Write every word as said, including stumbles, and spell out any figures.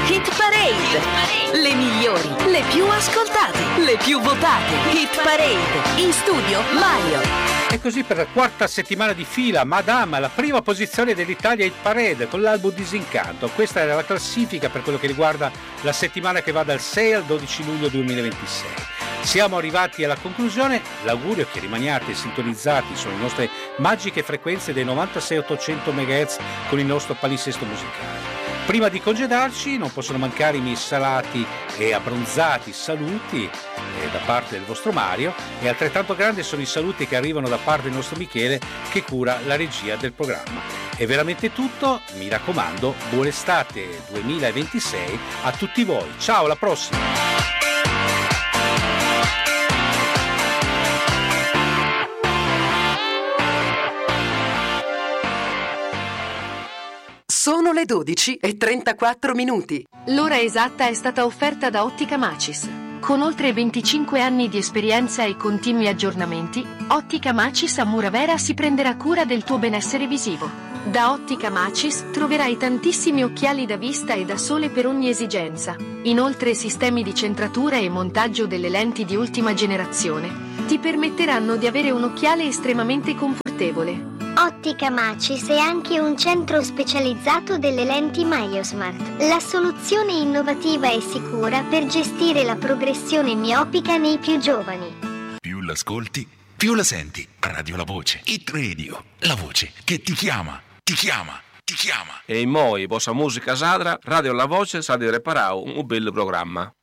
Hit Parade, le migliori, le più ascoltate, le più votate. Hit Parade, in studio Mario. E così per la quarta settimana di fila Madame alla prima posizione dell'Italia Hit Parade con l'album Disincanto. Questa era la classifica per quello che riguarda la settimana che va dal sei al dodici luglio duemilaventisei. Siamo arrivati alla conclusione, l'augurio è che rimaniate sintonizzati sulle nostre magiche frequenze dei novantasei ottocento megahertz con il nostro palinsesto musicale. Prima di congedarci non possono mancare i miei salati e abbronzati saluti eh, da parte del vostro Mario, e altrettanto grandi sono i saluti che arrivano da parte del nostro Michele che cura la regia del programma. È veramente tutto, mi raccomando, buon estate duemilaventisei a tutti voi. Ciao, alla prossima! Sono le dodici e trentaquattro minuti. L'ora esatta è stata offerta da Ottica Macis. Con oltre venticinque anni di esperienza e continui aggiornamenti, Ottica Macis a Muravera si prenderà cura del tuo benessere visivo. Da Ottica Macis troverai tantissimi occhiali da vista e da sole per ogni esigenza. Inoltre sistemi di centratura e montaggio delle lenti di ultima generazione ti permetteranno di avere un occhiale estremamente confortevole. Ottica Macis è anche un centro specializzato delle lenti MyoSmart, la soluzione innovativa e sicura per gestire la progressione miopica nei più giovani. Più l'ascolti, più la senti. Radio La Voce, Hit Radio, la voce che ti chiama, ti chiama, ti chiama. E in moi, vostra musica sadra, Radio La Voce sa di reparare un bel programma.